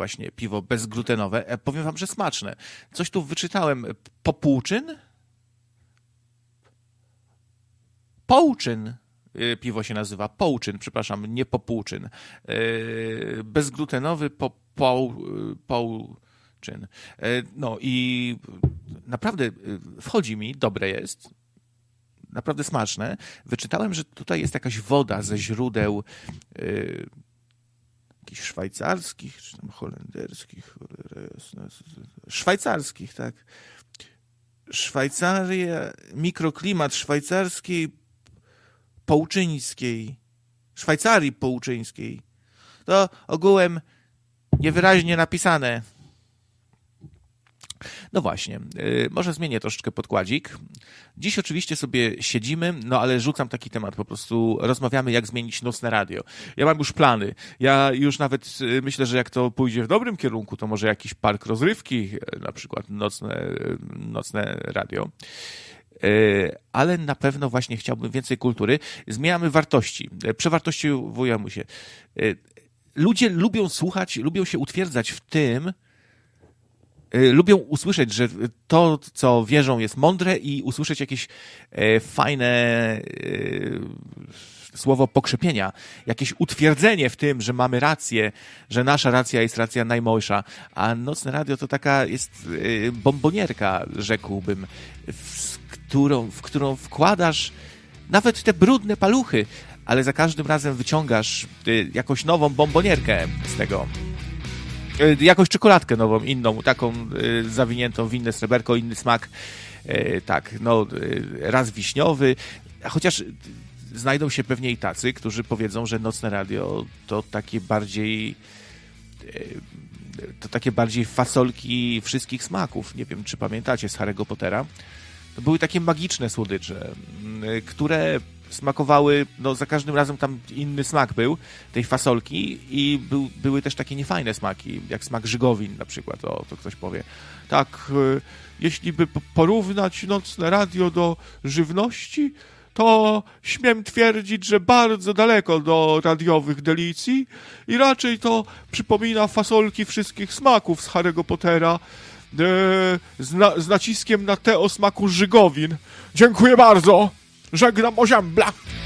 właśnie piwo bezglutenowe. Powiem wam, że smaczne. Coś tu wyczytałem. Popłuczyn? Połczyn. Piwo się nazywa Połczyn, przepraszam, nie Popłuczyn. Bezglutenowy Połczyn. No i naprawdę wchodzi mi, dobre jest. Naprawdę smaczne. Wyczytałem, że tutaj jest jakaś woda ze źródeł jakichś szwajcarskich, czy tam holenderskich, szwajcarskich, tak. Szwajcaria, mikroklimat szwajcarskiej, połczyńskiej, Szwajcarii połczyńskiej. To ogółem niewyraźnie napisane. No właśnie, może zmienię troszeczkę podkładzik. Dziś oczywiście sobie siedzimy, no ale rzucam taki temat, po prostu rozmawiamy, jak zmienić nocne radio. Ja mam już plany. Ja już nawet myślę, że jak to pójdzie w dobrym kierunku, to może jakiś park rozrywki, na przykład nocne radio. Ale na pewno właśnie chciałbym więcej kultury. Zmieniamy wartości. Przewartościowujemy się. Ludzie lubią słuchać, lubią się utwierdzać w tym, lubią usłyszeć, że to, co wierzą, jest mądre i usłyszeć jakieś fajne słowo pokrzepienia, jakieś utwierdzenie w tym, że mamy rację, że nasza racja jest racja najmojsza, a nocne radio to taka jest bombonierka, rzekłbym, w którą wkładasz nawet te brudne paluchy, ale za każdym razem wyciągasz jakąś nową bombonierkę z tego. Jakąś czekoladkę nową, inną, taką zawiniętą w inne sreberko, inny smak. Tak, no raz wiśniowy, chociaż znajdą się pewnie i tacy, którzy powiedzą, że nocne radio to takie bardziej fasolki wszystkich smaków. Nie wiem, czy pamiętacie z Harry'ego Pottera. To były takie magiczne słodycze, które smakowały, no za każdym razem tam inny smak był tej fasolki i były też takie niefajne smaki, jak smak żygowin na przykład, to ktoś powie. Tak, jeśli by porównać nocne radio do żywności, to śmiem twierdzić, że bardzo daleko do radiowych delicji i raczej to przypomina fasolki wszystkich smaków z Harry'ego Pottera, z naciskiem na te o smaku żygowin. Dziękuję bardzo. Żegnam Oziębla.